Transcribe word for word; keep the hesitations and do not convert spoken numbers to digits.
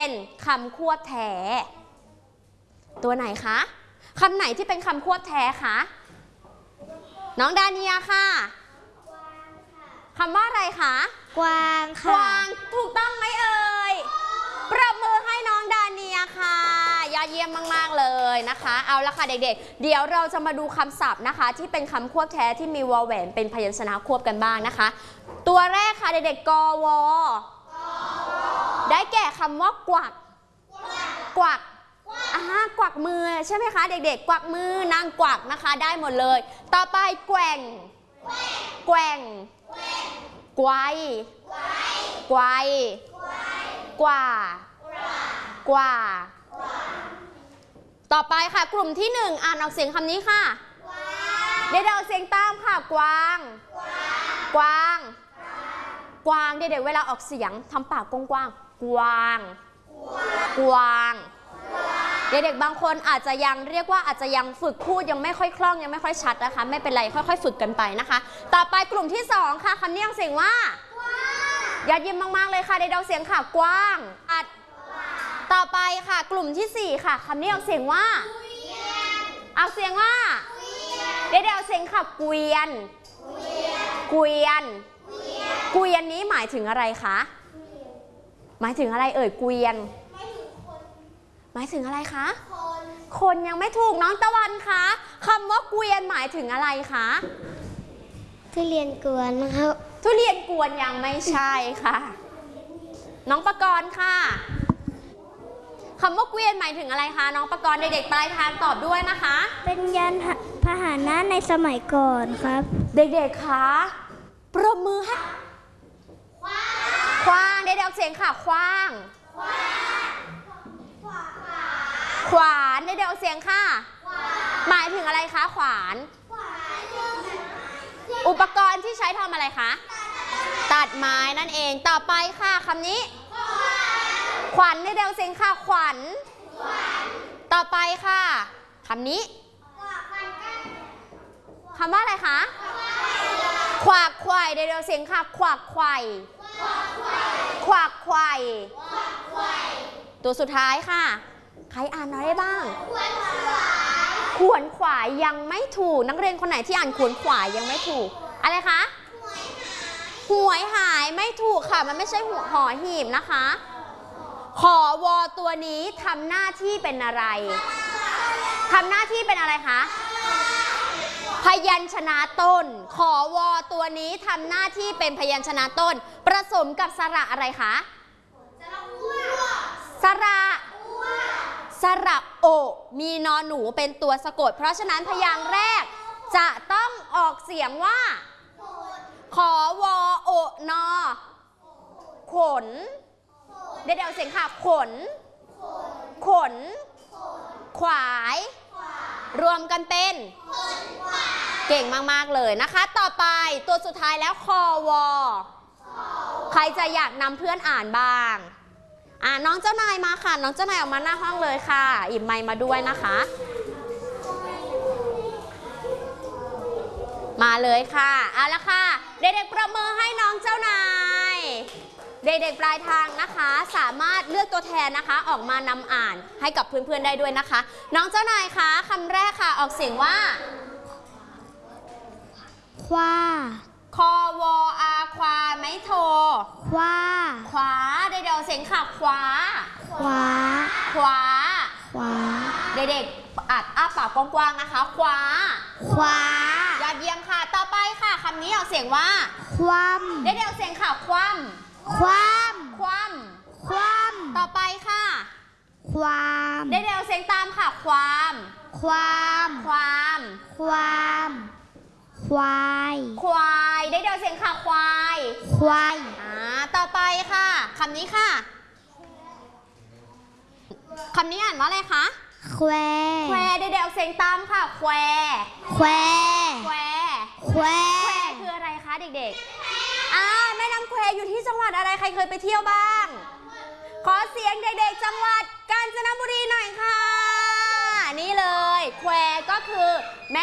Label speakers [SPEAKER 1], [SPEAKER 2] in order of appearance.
[SPEAKER 1] เป็นคำควบแท้ตัวไหนคะคำไหนที่เป็นคำควบแท้คะน้องดาเนียค่ะคำว่าอะไรคะ
[SPEAKER 2] กวางค่ะ
[SPEAKER 1] กวางถูกต้องไหมเอ่ยปรบมือให้น้องดาเนียค่ะยอดเยี่ยมมากๆเลยนะคะเอาละค่ะเด็กๆเดี๋ยวเราจะมาดูคำศัพท์นะคะที่เป็นคำควบแท้ที่มีวอแหวนเป็นพยัญชนะควบกันบ้างนะคะตัวแรกค่ะเด็กๆกวได้แก่คำว่ากวักกวักอ่ากวักมือใช่ไหมคะเด็กๆกวักมือนางกวักนะคะได้หมดเลยต่อไปแกว่งแกว่งไกวไกวกว่ากว่าต่อไปค่ะกลุ่มที่หนึ่งอ่านออกเสียงคำนี้ค่ะเดี๋ยวเราเสียงตามค่ะกวางกวางกวางเด็กๆเวลาออกเสียงทำปากกว้างๆกวางกวางเด็กๆบางคนอาจจะยังเรียกว่าอาจจะยังฝึกพูดยังไม่ค่อยคล่องยังไม่ค่อยชัดนะคะไม่เป็นไรค่อยๆฝึกกันไปนะคะต่อไปกลุ่มที่สองค่ะคำนี้ออกเสียงว่ายอดเยี่ยมมากๆเลยค่ะเด็กๆออกเสียงค่ะกว้างอัดต่อไปค่ะกลุ่มที่สี่ค่ะคำนี้ออกเสียงว่าออกเสียงว่าเด็กๆออกเสียงค่ะเกวียนเกวียนเกวียนนี้หมายถึงอะไรคะหมายถึงอะไรเอ่ยเกวียนหมายถึงอะไรคะคนคนยังไม่ถูกน้องตะวันคะคำว่าเกวียนหมายถึงอะไรคะ
[SPEAKER 2] ทุเรียนกวนครับ
[SPEAKER 1] ทุเรียนกวนยังไม่ใช่ค่ะน้องประกรณ์ค่ะคำว่าเกวียนหมายถึงอะไรคะน้องประกรณ์เด็กๆปลายทางตอบด้วยนะคะ
[SPEAKER 2] เป็นยานพาหนะในสมัยก่อนครับ
[SPEAKER 1] เด็กๆคะปรบมือให้ขว้างเด็กๆออกเสียงค่ะขว้างขวานเด็กๆออกเสียงค่ะหมายถึงอะไรคะขวานอุปกรณ์ที่ใช้ทำอะไรคะตัดไม้นั่นเองต่อไปค่ะคำนี้ขวัญเด็กๆออกเสียงค่ะขวัญต่อไปค่ะคำนี้คำว่าอะไรคะขวากไขว่เด็กๆออกเสียงค่ะขวากไขว่ขวากไขว่ตัวสุดท้ายค่ะใครอ่านได้บ้างขวนขวายยังไม่ถูกนักเรียนคนไหนที่อ่านขวนขวายยังไม่ถูกอะไรคะหวยหายไม่ถูกค่ะมันไม่ใช่หัวหอหีบนะคะขอวอตัวนี้ทำหน้าที่เป็นอะไรทำหน้าที่เป็นอะไรคะพยัญชนะต้นขอวอตัวนี้ทำหน้าที่เป็นพยัญชนะต้นผสมกับสระอะไรคะสระสระโอมีนอนหนูเป็นตัวสะกดเพราะฉะนั้นพยางค์แรกจะต้องออกเสียงว่าขอวอโอนอขนเดี๋ยวเดี๋ยวเสียงค่ะขนขนขวายรวมกันเป็นเก่งมากๆเลยนะคะต่อไปตัวสุดท้ายแล้วคอวอใครจะอยากนำเพื่อนอ่านบ้างอ่าน้องเจ้านายมาค่ะน้องเจ้านายออกมาหน้าห้องเลยค่ะหยิบไมค์มาด้วยนะคะมาเลยค่ะเอาละค่ะเด็กๆประเมินให้น้องเจ้านายเด็กๆปลายทางนะคะสามารถเลือกตัวแทนนะคะออกมานำอ่านให้กับเพื่อนๆได้ด้วยนะคะน้องเจ้านายคะคำแรกค่ะออกเสียงว่า
[SPEAKER 2] คว้า
[SPEAKER 1] คอวออาควาไม่โท
[SPEAKER 2] คว้า
[SPEAKER 1] ขวาเด็กๆออกเสียงค่ะขวา
[SPEAKER 2] ขวา
[SPEAKER 1] ขวา
[SPEAKER 2] ขวา
[SPEAKER 1] เด็กๆอัดอ้าปากกว้างๆนะคะขวา
[SPEAKER 2] ขวาย
[SPEAKER 1] อดเยี่ยมค่ะต่อไปค่ะคำนี้ออกเสียงว่า
[SPEAKER 2] คว่ำ
[SPEAKER 1] เด็กๆออกเสียงค่ะคว่ำ
[SPEAKER 2] คว่ำ
[SPEAKER 1] คว่
[SPEAKER 2] ำคว่
[SPEAKER 1] ำต่อไปค่ะ
[SPEAKER 2] ความ
[SPEAKER 1] เด็กๆออกเสียงตามค่ะความ
[SPEAKER 2] ความ
[SPEAKER 1] ความ
[SPEAKER 2] ความควาย
[SPEAKER 1] ควายเด็กๆออกเสียงค่ะควาย
[SPEAKER 2] ควาย
[SPEAKER 1] อ่าต่อไปค่ะคำนี้ค่ะคำนี้อ่านว่าอะไรคะ
[SPEAKER 2] แคว
[SPEAKER 1] แควเด็กๆออกเสียงตามค่ะแคว
[SPEAKER 2] แคว
[SPEAKER 1] แคว
[SPEAKER 2] แคว
[SPEAKER 1] แควคืออะไรคะเด็กๆอ่าแม่น้ำแควอยู่ที่จังหวัดอะไรใครเคยไปเที่ยวบ้างขอเสียงเด็กๆจังหวัดกาญจนบุรีหน่อยค่ะนี่เลยแควก็คือแม่